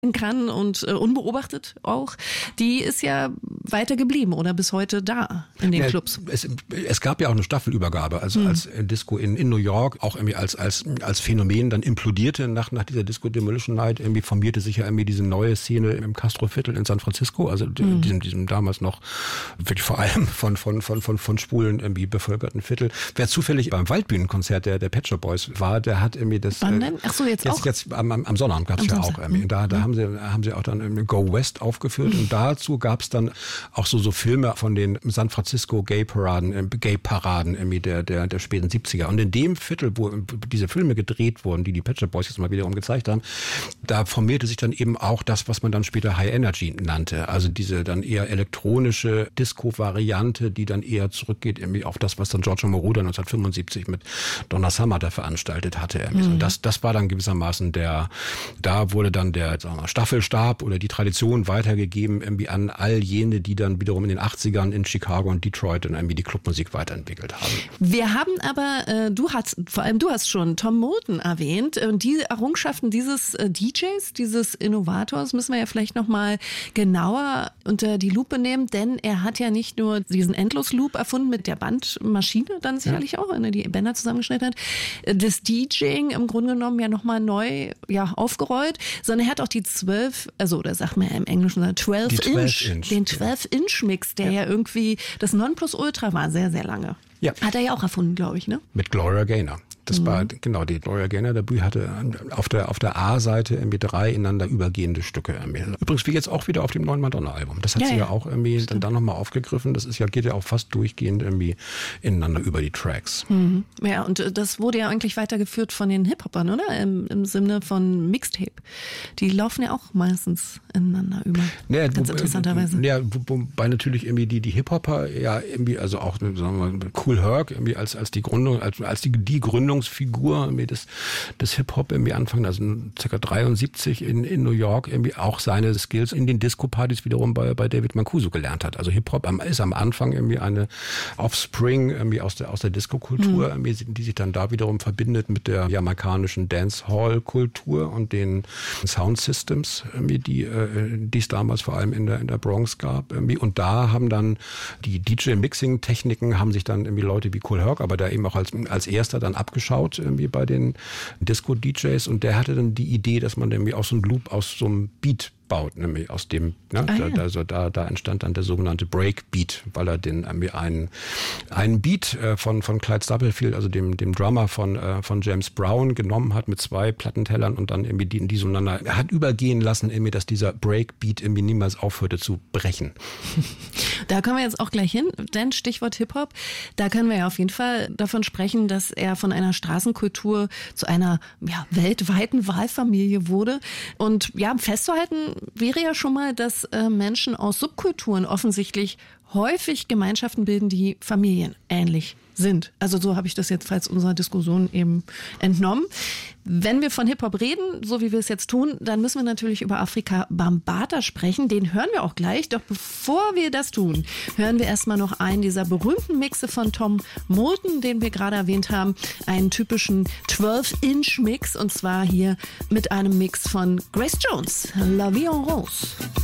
kann und unbeobachtet auch, die ist ja weiter geblieben oder bis heute da in den Clubs. Es gab ja auch eine Staffelübergabe, also als Disco in New York auch irgendwie als Phänomen dann implodierte nach dieser Disco Demolition Night, irgendwie formierte sich ja irgendwie diese neue Szene im Castro-Viertel in San Francisco, also diesem damals noch wirklich vor allem von Schwulen irgendwie bevölkerten Viertel. Wer zufällig beim Waldbühnenkonzert der Pet Shop Boys war, der hat irgendwie das... Wann denn? Ach so, jetzt auch? Jetzt am Sonnabend gab es ja auch irgendwie. Da haben sie auch dann Go West aufgeführt und dazu gab es dann auch so Filme von den San Francisco Gay-Paraden irgendwie der späten 70er. Und in dem Viertel, wo diese Filme gedreht wurden, die Pet Shop Boys jetzt mal wiederum gezeigt haben, da formierte sich dann eben auch das, was man dann später High Energy nannte. Also diese dann eher elektronische Disco-Variante, die dann eher zurückgeht irgendwie auf das, was dann Giorgio Moroder 1975 mit Donna Summer da veranstaltet hatte. Und das war dann gewissermaßen da wurde dann der Staffelstab oder die Tradition weitergegeben irgendwie an all jene, die dann wiederum in den 80ern in Chicago und Detroit dann irgendwie die Clubmusik weiterentwickelt haben. Wir haben aber, du hast schon Tom Moulton erwähnt und die Errungenschaften dieses DJs, dieses Innovators müssen wir ja vielleicht nochmal genauer unter die Lupe nehmen, denn er hat ja nicht nur diesen Endlosloop erfunden mit der Bandmaschine dann sicherlich auch, wenn er die Bänder zusammengeschnitten hat, das DJing im Grunde genommen ja nochmal neu aufgerollt, sondern er hat auch die 12, oder sagt man ja im Englischen 12-Inch, den 12-Inch-Mix, der ja irgendwie das Nonplusultra war, sehr, sehr lange. Ja. Hat er ja auch erfunden, glaube ich, ne? Mit Gloria Gaynor. Das war, genau, die Gloria Gaynor Debüt hatte auf der A-Seite irgendwie 3 ineinander übergehende Stücke. Übrigens wie jetzt auch wieder auf dem neuen Madonna-Album. Das hat sie ja auch irgendwie dann nochmal aufgegriffen. Das geht ja auch fast durchgehend irgendwie ineinander über die Tracks. Mhm. Ja, und das wurde ja eigentlich weitergeführt von den Hip-Hopern, oder? Im Sinne von Mixtape. Die laufen ja auch meistens ineinander über. Ja, ganz interessanterweise. Ja, wobei natürlich irgendwie die Hip-Hopper ja irgendwie, also auch, sagen wir mal, Kool Herc irgendwie als die Gründung, als die Gründungsfigur des Hip-Hop irgendwie anfangen, also ca. 73 in New York irgendwie auch seine Skills in den Disco-Partys wiederum bei David Mancuso gelernt hat. Also Hip-Hop ist am Anfang irgendwie eine Offspring irgendwie aus der Disco-Kultur, irgendwie, die sich dann da wiederum verbindet mit der jamaikanischen Dancehall-Kultur und den Sound-Systems, irgendwie, die es damals vor allem in der Bronx gab. Irgendwie. Und da haben dann die DJ-Mixing-Techniken haben sich dann irgendwie Leute wie Kool Herc, aber da eben auch als erster dann abgeschaut irgendwie bei den Disco-DJs und der hatte dann die Idee, dass man irgendwie aus so einem Loop, aus so einem Beat baut, nämlich aus dem, da entstand dann der sogenannte Breakbeat, weil er einen Beat von Clyde Stubblefield, also dem Drummer von James Brown genommen hat mit 2 Plattentellern und dann irgendwie die zueinander hat übergehen lassen, irgendwie, dass dieser Breakbeat irgendwie niemals aufhörte zu brechen. Da kommen wir jetzt auch gleich hin, denn Stichwort Hip-Hop, da können wir ja auf jeden Fall davon sprechen, dass er von einer Straßenkultur zu einer weltweiten Wahlfamilie wurde. Und festzuhalten wäre ja schon mal, dass Menschen aus Subkulturen offensichtlich häufig Gemeinschaften bilden, die familienähnlich sind. Also so habe ich das jetzt falls unserer Diskussion eben entnommen. Wenn wir von Hip-Hop reden, so wie wir es jetzt tun, dann müssen wir natürlich über Afrika Bambaataa sprechen. Den hören wir auch gleich. Doch bevor wir das tun, hören wir erstmal noch einen dieser berühmten Mixe von Tom Moulton, den wir gerade erwähnt haben. Einen typischen 12-Inch-Mix und zwar hier mit einem Mix von Grace Jones, La Vie en Rose.